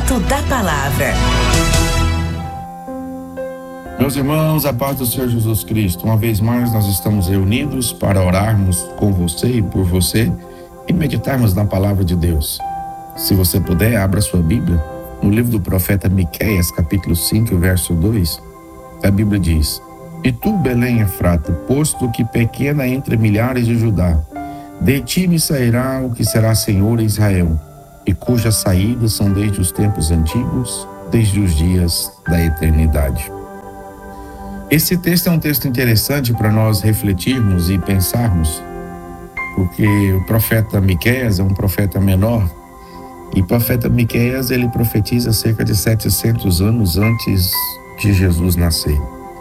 Momento da Palavra. Meus irmãos, a paz do Senhor Jesus Cristo. Uma vez mais nós estamos reunidos para orarmos com você e por você e meditarmos na palavra de Deus. Se você puder, abra sua Bíblia no livro do profeta Miqueias, capítulo 5, verso 2. A Bíblia diz: E tu, Belém Efrata, posto que pequena entre milhares de Judá, de ti me sairá o que será Senhor em Israel, e cujas saídas são desde os tempos antigos, desde os dias da eternidade. Esse texto é um texto interessante para nós refletirmos e pensarmos, porque o profeta Miqueias é um profeta menor, e o profeta Miqueias, ele profetiza cerca de 700 anos antes de Jesus nascer.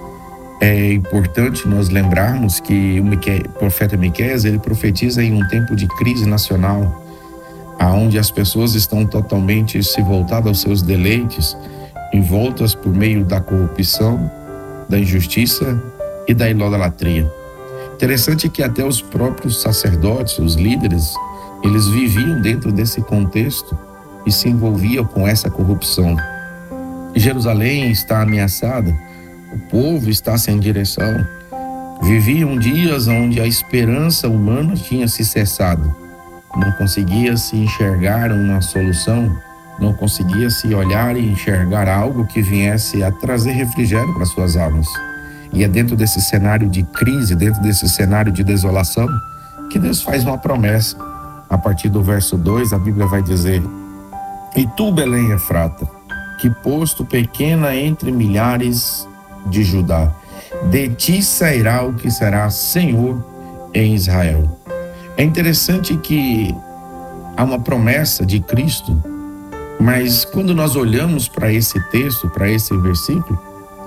É importante nós lembrarmos que o profeta Miqueias, ele profetiza em um tempo de crise nacional, aonde as pessoas estão totalmente se voltadas aos seus deleites, envoltas por meio da corrupção, da injustiça e da idolatria. Interessante que até os próprios sacerdotes, os líderes, eles viviam dentro desse contexto e se envolviam com essa corrupção. Jerusalém está ameaçada, o povo está sem direção. Viviam dias onde a esperança humana tinha se cessado. Não conseguia se enxergar uma solução, não conseguia se olhar e enxergar algo que viesse a trazer refrigério para suas almas. E é dentro desse cenário de crise, dentro desse cenário de desolação, que Deus faz uma promessa. A partir do verso 2, a Bíblia vai dizer: E tu, Belém Efrata, que posto pequena entre milhares de Judá, de ti sairá o que será Senhor em Israel. É interessante que há uma promessa de Cristo, mas quando nós olhamos para esse texto, para esse versículo,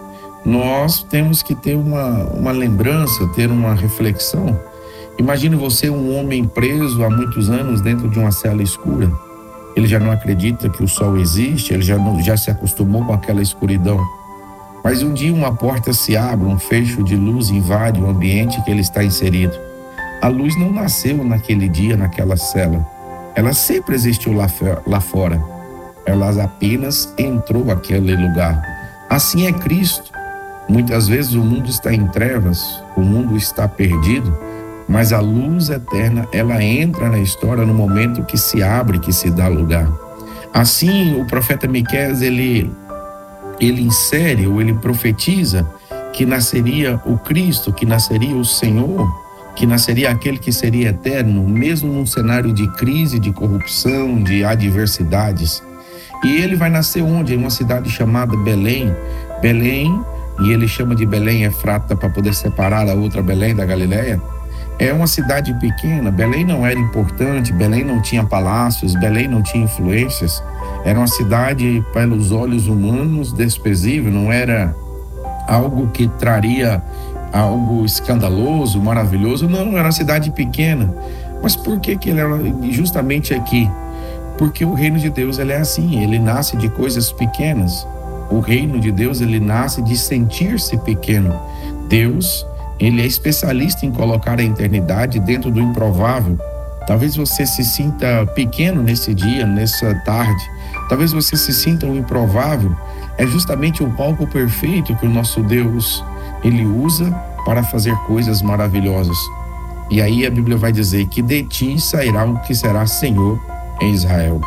nós temos que ter uma lembrança, ter uma reflexão. Imagine você, um homem preso há muitos anos dentro de uma cela escura. Ele já não acredita que o sol existe, ele já se acostumou com aquela escuridão. Mas um dia uma porta se abre, um fecho de luz invade o ambiente que ele está inserido. A luz não nasceu naquele dia, naquela cela. Ela sempre existiu lá fora. Ela apenas entrou naquele lugar. Assim é Cristo. Muitas vezes o mundo está em trevas, o mundo está perdido, mas a luz eterna, ela entra na história no momento que se abre, que se dá lugar. Assim, o profeta Miqueias, ele insere, ou ele profetiza que nasceria o Cristo, que nasceria o Senhor, que nasceria aquele que seria eterno, mesmo num cenário de crise, de corrupção, de adversidades. E ele vai nascer onde? Em uma cidade chamada Belém. Belém, e ele chama de Belém Efrata para poder separar a outra Belém da Galileia. É uma cidade pequena. Belém não era importante, Belém não tinha palácios, Belém não tinha influências. Era uma cidade, pelos olhos humanos, desprezível, não era algo que traria algo escandaloso, maravilhoso. Não, era uma cidade pequena. Mas por que ele era justamente aqui? Porque o reino de Deus, ele é assim, ele nasce de coisas pequenas. O reino de Deus, ele nasce de sentir-se pequeno. Deus, ele é especialista em colocar a eternidade dentro do improvável. Talvez você se sinta pequeno nesse dia, nessa tarde. Talvez você se sinta o improvável. É justamente o palco perfeito que o nosso Deus, ele usa para fazer coisas maravilhosas. E aí a Bíblia vai dizer que de ti sairá o que será Senhor em Israel.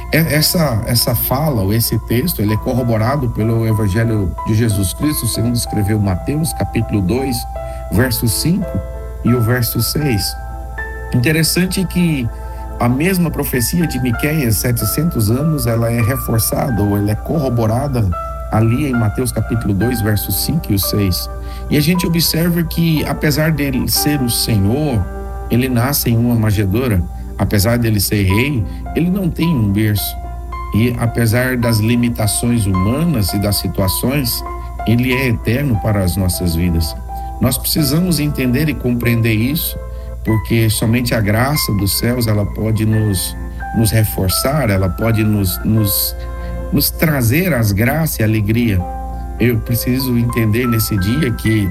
Essa fala, ou esse texto, ele é corroborado pelo Evangelho de Jesus Cristo, segundo escreveu Mateus, capítulo 2, verso 5 e o verso 6. Interessante que a mesma profecia de Miqueias, 700 anos, ela é reforçada, ou ela é corroborada ali em Mateus capítulo 2, versos 5 e o 6. E a gente observa que, apesar dele ser o Senhor, ele nasce em uma manjedoura. Apesar dele ser rei, ele não tem um berço. E apesar das limitações humanas e das situações, ele é eterno para as nossas vidas. Nós precisamos entender e compreender isso, porque somente a graça dos céus, ela pode nos reforçar, ela pode nos trazer as graças e a alegria. Eu preciso entender nesse dia que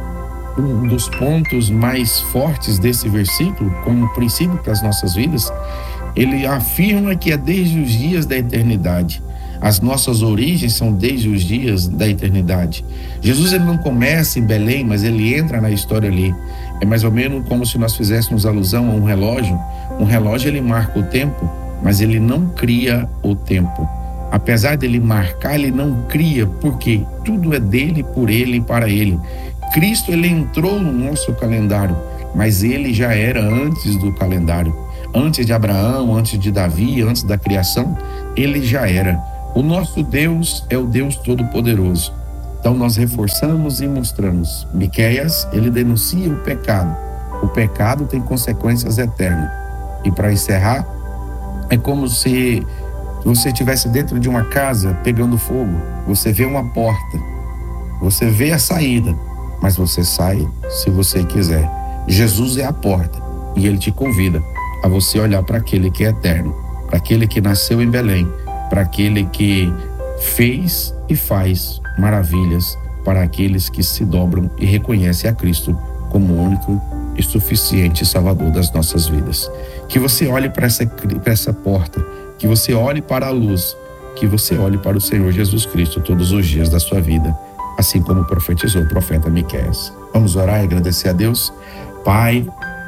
um dos pontos mais fortes desse versículo, como princípio para as nossas vidas, ele afirma que é desde os dias da eternidade. As nossas origens são desde os dias da eternidade. Jesus, ele não começa em Belém, mas ele entra na história ali. É mais ou menos como se nós fizéssemos alusão a um relógio. Um relógio, ele marca o tempo, mas ele não cria o tempo. Apesar dele marcar, ele não cria, porque tudo é dele, por ele e para ele. Cristo, ele entrou no nosso calendário, mas ele já era antes do calendário. Antes de Abraão, antes de Davi, antes da criação, ele já era. O nosso Deus é o Deus Todo-Poderoso. Então nós reforçamos e mostramos. Miqueias, ele denuncia o pecado. O pecado tem consequências eternas. E para encerrar, é como se você estivesse dentro de uma casa pegando fogo. Você vê uma porta, você vê a saída, mas você sai se você quiser. Jesus é a porta e ele te convida a você olhar para aquele que é eterno, para aquele que nasceu em Belém, para aquele que fez e faz maravilhas para aqueles que se dobram e reconhecem a Cristo como o único e suficiente Salvador das nossas vidas. Que você olhe para essa porta, que você olhe para a luz, que você olhe para o Senhor Jesus Cristo todos os dias da sua vida, assim como profetizou o profeta Miqueias. Vamos orar e agradecer a Deus. Pai,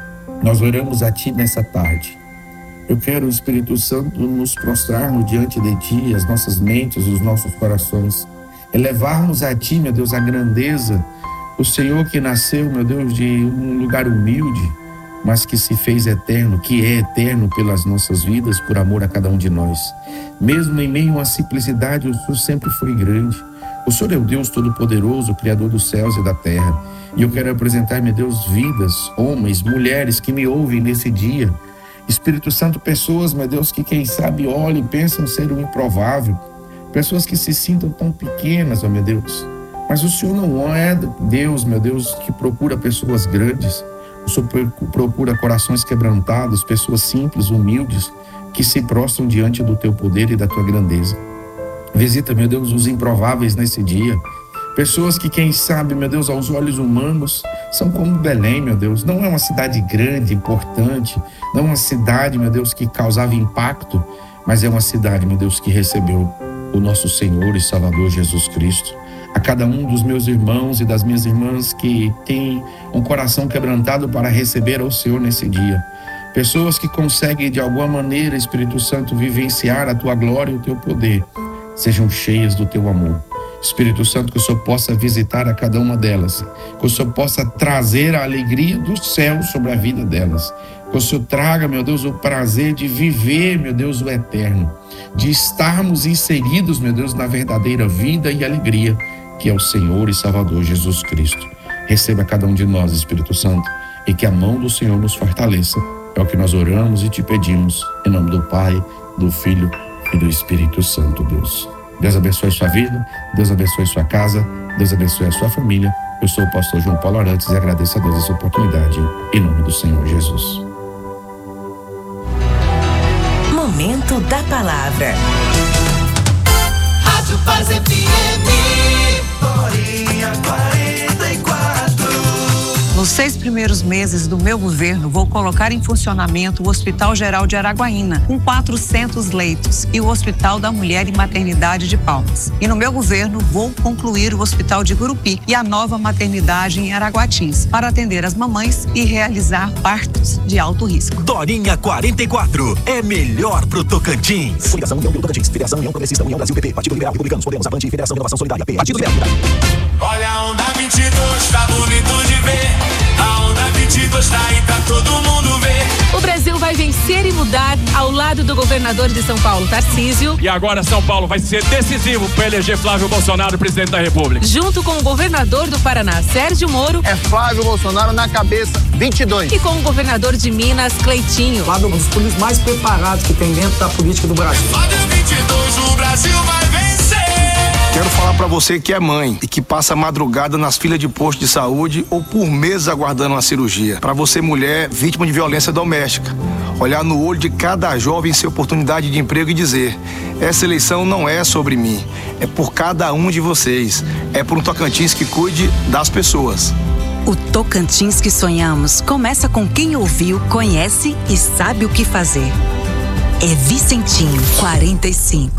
nós oramos a Ti nessa tarde. Eu quero, Espírito Santo, nos prostrarmos diante de Ti, as nossas mentes, os nossos corações, elevarmos a Ti, meu Deus, a grandeza, o Senhor que nasceu, meu Deus, de um lugar humilde, mas que se fez eterno, que é eterno pelas nossas vidas, por amor a cada um de nós. Mesmo em meio à simplicidade, o Senhor sempre foi grande. O Senhor é o Deus Todo-Poderoso, Criador dos céus e da terra. E eu quero apresentar, meu Deus, vidas, homens, mulheres que me ouvem nesse dia. Espírito Santo, pessoas, meu Deus, que quem sabe olhem e pensam ser o improvável. Pessoas que se sintam tão pequenas, ó meu Deus. Mas o Senhor não é Deus, meu Deus, que procura pessoas grandes. O Senhor procura corações quebrantados, pessoas simples, humildes, que se prostram diante do Teu poder e da Tua grandeza. Visita, meu Deus, os improváveis nesse dia. Pessoas que, quem sabe, meu Deus, aos olhos humanos, são como Belém, meu Deus. Não é uma cidade grande, importante. Não é uma cidade, meu Deus, que causava impacto, mas é uma cidade, meu Deus, que recebeu o nosso Senhor e Salvador Jesus Cristo. A cada um dos meus irmãos e das minhas irmãs que tem um coração quebrantado para receber ao Senhor nesse dia. Pessoas que conseguem, de alguma maneira, Espírito Santo, vivenciar a Tua glória e o Teu poder. Sejam cheias do Teu amor. Espírito Santo, que o Senhor possa visitar a cada uma delas, que o Senhor possa trazer a alegria do céu sobre a vida delas, que o Senhor traga, meu Deus, o prazer de viver, meu Deus, o eterno, de estarmos inseridos, meu Deus, na verdadeira vida e alegria, que é o Senhor e Salvador Jesus Cristo. Receba cada um de nós, Espírito Santo, e que a mão do Senhor nos fortaleça. É o que nós oramos e te pedimos, em nome do Pai, do Filho e do Espírito Santo, Deus. Deus abençoe sua vida, Deus abençoe sua casa, Deus abençoe a sua família. Eu sou o pastor João Paulo Arantes e agradeço a Deus essa oportunidade, em nome do Senhor Jesus. Momento da Palavra. Rádio Paz FM, Dorinha 44. Nos 6 primeiros meses do meu governo, vou colocar em funcionamento o Hospital Geral de Araguaína, com 400 leitos, e o Hospital da Mulher e Maternidade de Palmas. E no meu governo, vou concluir o Hospital de Gurupi e a nova maternidade em Araguatins, para atender as mamães e realizar partos de alto risco. Dorinha 44, é melhor pro Tocantins. Coligação União do Tocantins, Federação União Progressista, União Brasil PP, Partido Liberal, Republicanos, Podemos, Avante, Federação Inovação Solidária, P, Partido Liberal. Olha a onda 22, tá bonito de ver. A onda 22 tá aí pra todo mundo ver. O Brasil vai vencer e mudar ao lado do governador de São Paulo, Tarcísio. E agora São Paulo vai ser decisivo para eleger Flávio Bolsonaro presidente da República. Junto com o governador do Paraná, Sérgio Moro. É Flávio Bolsonaro na cabeça, 22. E com o governador de Minas, Cleitinho. Lá dos políticos mais preparados que tem dentro da política do Brasil. Flávio 22, o Brasil vai vencer. Quero falar pra você que é mãe e que passa madrugada nas filas de posto de saúde ou por meses aguardando uma cirurgia. Pra você, mulher, vítima de violência doméstica, olhar no olho de cada jovem sem oportunidade de emprego e dizer: essa eleição não é sobre mim, é por cada um de vocês. É por um Tocantins que cuide das pessoas. O Tocantins que sonhamos começa com quem ouviu, conhece e sabe o que fazer. É Vicentinho 45.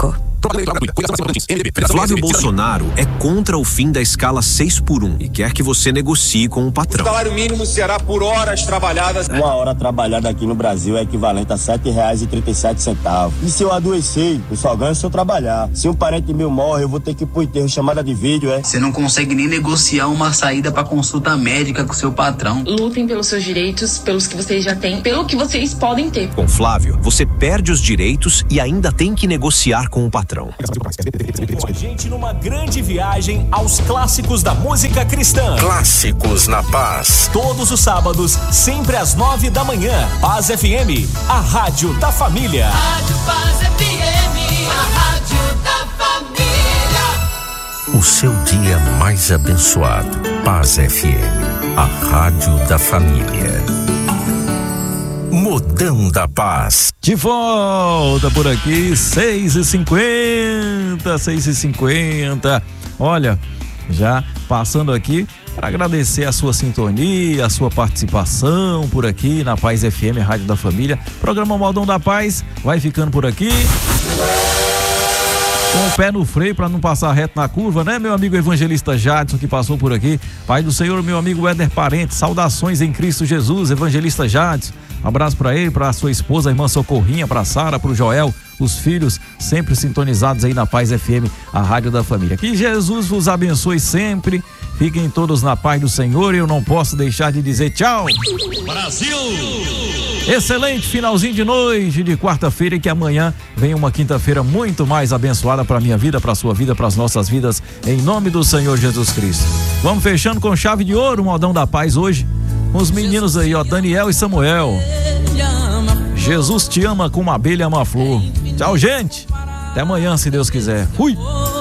Flávio Bolsonaro é contra o fim da escala 6x1 e quer que você negocie com o patrão. O salário mínimo será por horas trabalhadas. Uma hora trabalhada aqui no Brasil é equivalente a R$7,37. E se eu adoecer, eu só ganho se eu trabalhar. Se um parente meu morre, eu vou ter que ir pro enterro, chamada de vídeo, Você não consegue nem negociar uma saída pra consulta médica com seu patrão. Lutem pelos seus direitos, pelos que vocês já têm, pelo que vocês podem ter. Com Flávio, você perde os direitos e ainda tem que negociar com o patrão. Com a gente numa grande viagem aos clássicos da música cristã. Clássicos na Paz. Todos os sábados, sempre às 9 da manhã. Paz FM, a rádio da família. Rádio Paz FM, a rádio da família. O seu dia mais abençoado. Paz FM, a rádio da família. Modão da Paz. De volta por aqui, 6h50. Olha, já passando aqui para agradecer a sua sintonia, a sua participação por aqui na Paz FM, Rádio da Família. Programa Modão da Paz vai ficando por aqui. Com o pé no freio para não passar reto na curva, né, meu amigo evangelista Jadson, que passou por aqui. Pai do Senhor, meu amigo Éder Parente, saudações em Cristo Jesus, evangelista Jadson. Um abraço para ele, para sua esposa, a irmã Socorrinha, para Sara, para o Joel, os filhos sempre sintonizados aí na Paz FM, a rádio da família. Que Jesus vos abençoe sempre. Fiquem todos na paz do Senhor e eu não posso deixar de dizer tchau. Brasil! Excelente finalzinho de noite de quarta-feira e que amanhã venha uma quinta-feira muito mais abençoada para a minha vida, para a sua vida, para as nossas vidas, em nome do Senhor Jesus Cristo. Vamos fechando com chave de ouro o Modão da Paz hoje. Os meninos aí, ó, Daniel e Samuel. Jesus te ama como a abelha ama a flor. Tchau, gente. Até amanhã, se Deus quiser. Fui.